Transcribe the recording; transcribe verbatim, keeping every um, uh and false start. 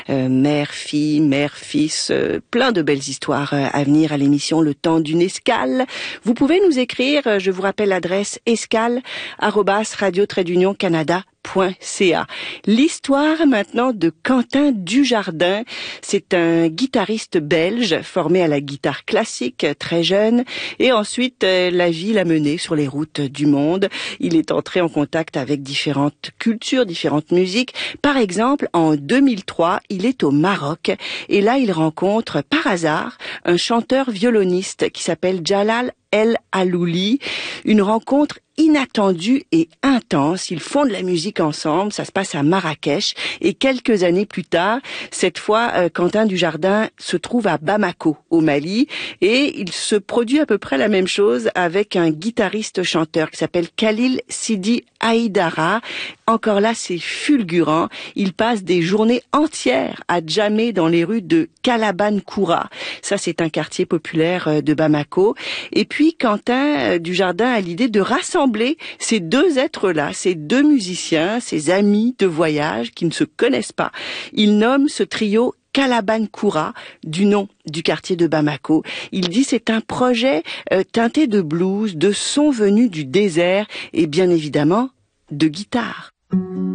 Euh, mère, fille, mère, fils, euh, plein de belles histoires euh, à venir à l'émission Le Temps d'une Escale. Vous pouvez nous écrire, euh, je vous rappelle l'adresse escale arobase radio trait d'union canada point c a. L'histoire maintenant de Quentin Dujardin. C'est un guitariste belge formé à la guitare classique très jeune et ensuite euh, la vie l'a mené sur les routes du monde. Il est entré en contact avec différentes cultures, différentes musiques. Par exemple, en deux mille trois, il est au Maroc et là il rencontre par hasard un chanteur violoniste qui s'appelle Jalal El Alouli. Une rencontre inattendue et intense. Ils font de la musique ensemble. Ça se passe à Marrakech. Et quelques années plus tard, cette fois, euh, Quentin Dujardin se trouve à Bamako, au Mali. Et il se produit à peu près la même chose avec un guitariste-chanteur qui s'appelle Khalil Sidi Haïdara. Encore là, c'est fulgurant. Il passe des journées entières à jammer dans les rues de Kalabankoura. Ça, c'est un quartier populaire de Bamako. Et puis, Quentin Dujardin a l'idée de rassembler ces deux êtres-là, ces deux musiciens, ces amis de voyage qui ne se connaissent pas. Il nomme ce trio Kalabankoura, du nom du quartier de Bamako. Il dit c'est un projet euh, teinté de blues, de sons venus du désert et bien évidemment de guitare.